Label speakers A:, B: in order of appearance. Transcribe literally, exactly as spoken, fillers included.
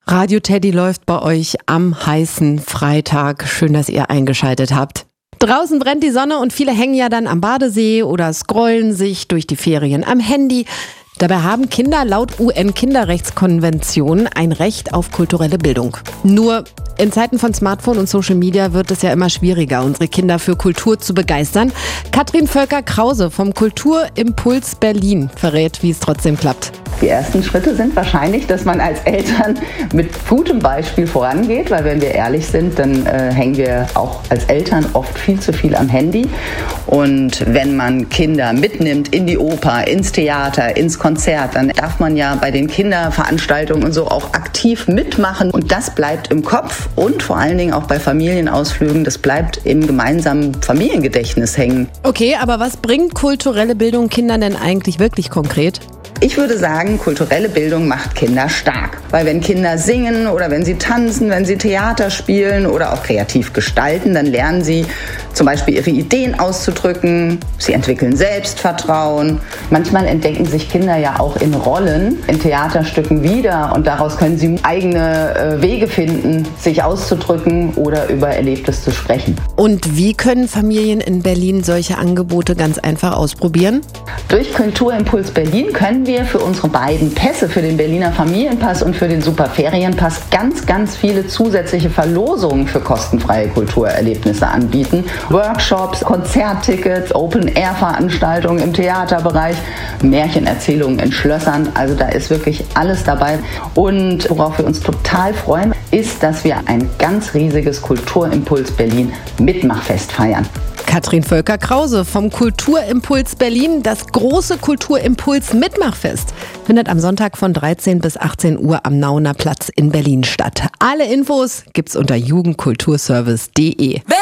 A: Radio Teddy läuft bei euch am heißen Freitag. Schön, dass ihr eingeschaltet habt. Draußen brennt die Sonne und viele hängen ja dann am Badesee oder scrollen sich durch die Ferien am Handy. Dabei haben Kinder laut U N-Kinderrechtskonvention ein Recht auf kulturelle Bildung. Nur in Zeiten von Smartphone und Social Media wird es ja immer schwieriger, unsere Kinder für Kultur zu begeistern. Katrin Völker-Krause vom Kulturimpuls Berlin verrät, wie es trotzdem klappt.
B: Die ersten Schritte sind wahrscheinlich, dass man als Eltern mit gutem Beispiel vorangeht, weil wenn wir ehrlich sind, dann äh, hängen wir auch als Eltern oft viel zu viel am Handy. Und wenn man Kinder mitnimmt in die Oper, ins Theater, ins Konzert, dann darf man ja bei den Kinderveranstaltungen und so auch aktiv mitmachen. Und das bleibt im Kopf und vor allen Dingen auch bei Familienausflügen, das bleibt im gemeinsamen Familiengedächtnis hängen.
A: Okay, aber was bringt kulturelle Bildung Kindern denn eigentlich wirklich konkret?
B: Ich würde sagen, kulturelle Bildung macht Kinder stark. Weil wenn Kinder singen oder wenn sie tanzen, wenn sie Theater spielen oder auch kreativ gestalten, dann lernen sie zum Beispiel ihre Ideen auszudrücken. Sie entwickeln Selbstvertrauen. Manchmal entdecken sich Kinder ja auch in Rollen, in Theaterstücken wieder und daraus können sie eigene äh, Wege finden, sich auszudrücken oder über Erlebtes zu sprechen.
A: Und wie können Familien in Berlin solche Angebote ganz einfach ausprobieren?
B: Durch Kulturimpuls Berlin können wir für unsere beiden Pässe, für den Berliner Familienpass und für den Superferienpass, ganz, ganz viele zusätzliche Verlosungen für kostenfreie Kulturerlebnisse anbieten. Workshops, Konzerttickets, Open-Air-Veranstaltungen im Theaterbereich, Märchenerzählungen in Schlössern. Also da ist wirklich alles dabei. Und worauf wir uns total freuen, ist, dass wir ein ganz riesiges Kulturimpuls Berlin Mitmachfest feiern.
A: Katrin Völker-Krause vom Kulturimpuls Berlin. Das große Kulturimpuls Mitmachfest findet am Sonntag von dreizehn bis achtzehn Uhr am Nauener Platz in Berlin statt. Alle Infos gibt's unter jugendkulturservice punkt de.